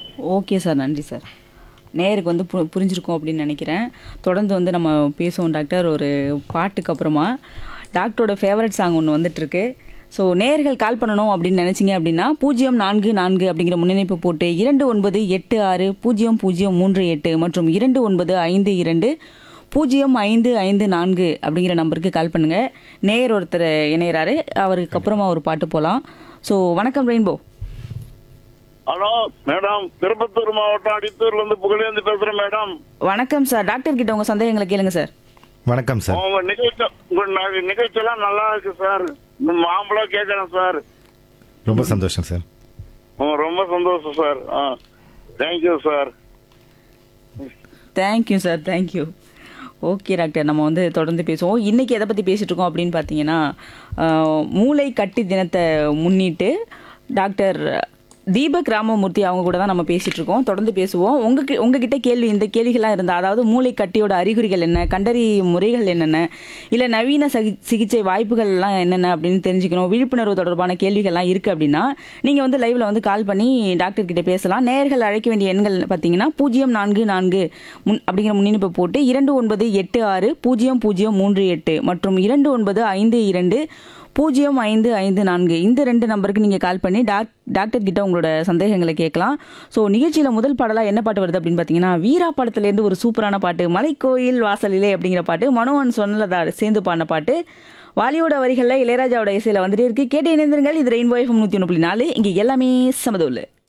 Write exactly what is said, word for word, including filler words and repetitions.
Okay sir. நன்றி sir. நேயருக்கு வந்து பு புரிஞ்சிருக்கும் அப்படின்னு நினைக்கிறேன். தொடர்ந்து வந்து நம்ம பேசுவோம் டாக்டர். ஒரு பாட்டுக்கு அப்புறமா டாக்டரோட ஃபேவரட் சாங் ஒன்று வந்துட்டுருக்கு. ஸோ நேயர்கள் கால் பண்ணணும் அப்படின்னு நினச்சிங்க அப்படின்னா பூஜ்ஜியம் நான்கு நான்கு அப்படிங்கிற முன்னிணைப்பு போட்டு இரண்டு ஒன்பது எட்டு ஆறு பூஜ்ஜியம் பூஜ்ஜியம் மூன்று எட்டு மற்றும் இரண்டு ஒன்பது ஐந்து இரண்டு பூஜ்ஜியம் ஐந்து ஐந்து நான்கு அப்படிங்கிற நம்பருக்கு கால் பண்ணுங்கள். நேயர் ஒருத்தர் இணையறாரு. அவருக்கு அப்புறமா ஒரு பாட்டு போகலாம். ஸோ வணக்கம் ரெயின்போ. ஹலோ மேடம், திருப்பத்தூர் மாவட்டம் அடித்தூர்ல இருந்து புகழேந்தி பேசுறேன் மேடம். வணக்கம் சார். டாக்டர் கிட்ட உங்கள் சந்தேகங்களை கேளுங்க சார். வணக்கம் சார். உங்க நிகழ்ச்சி உங்க ந- நிகழ்ச்சியெல்லாம் நல்லா இருக்கு சார். இந்த மாம்பழம் கேட்கறேன் சார். ரொம்ப சந்தோஷம் சார். உம், ரொம்ப சந்தோஷம் சார். ஆ thank you sir. Thank you sir. Thank you. Okay doctor, நம்ம வந்து தொடர்ந்து பேசுவோம். இன்றைக்கி எதை பற்றி பேசிகிட்டு இருக்கோம் அப்படின்னு பார்த்தீங்கன்னா, ஆஹ், மூளை கட்டி தினத்தை முன்னிட்டு டாக்டர் தீபக் ராமமூர்த்தி அவங்க கூட தான் நம்ம பேசிகிட்டு இருக்கோம். தொடர்ந்து பேசுவோம். உங்களுக்கு உங்ககிட்ட கேள்வி இந்த கேள்விகள்லாம் இருந்தால், அதாவது மூளை கட்டியோட அறிகுறிகள் என்ன, கண்டறி முறைகள் என்னென்ன, இல்லை நவீன சகி சிகிச்சை வாய்ப்புகள்லாம் என்னென்ன அப்படின்னு தெரிஞ்சுக்கணும், விழிப்புணர்வு தொடர்பான கேள்விகள்லாம் இருக்குது அப்படின்னா நீங்கள் வந்து லைவில் வந்து கால் பண்ணி டாக்டர் கிட்ட பேசலாம். நேயர்கள் அழைக்க வேண்டிய எண்கள் பார்த்தீங்கன்னா பூஜ்ஜியம் நான்கு நான்கு முன் அப்படிங்கிற முன்னிணைப்பை போட்டு இரண்டு ஒன்பது எட்டு ஆறு பூஜ்ஜியம் பூஜ்ஜியம் மூன்று எட்டு மற்றும் இரண்டு ஒன்பது ஐந்து இரண்டு பூஜ்ஜியம் ஐந்து ஐந்து நான்கு இந்த ரெண்டு நம்பருக்கு நீங்கள் கால் பண்ணி டாக் டாக்டர் கிட்ட உங்களோட சந்தேகங்களை கேட்கலாம். ஸோ நிகழ்ச்சியில் முதல் பாடலாக என்ன பாட்டு வருது அப்படின்னு பார்த்தீங்கன்னா, வீரா படத்துலேருந்து ஒரு சூப்பரான பாட்டு, மலைக்கோயில் வாசலிலே அப்படிங்கிற பாட்டு, மனோவன் சொன்னதா சேர்ந்து பாடின பாட்டு, வாலியோட வரிகளில் இளையராஜாவோட இசையில் வந்துட்டே இருக்கு. கேட்டு இணைந்திருங்கள். இது ரெயின்போ எஃப்எம் நூற்றி ஒன்று புள்ளி நாலு. இங்கே எல்லாமே சமதோல்.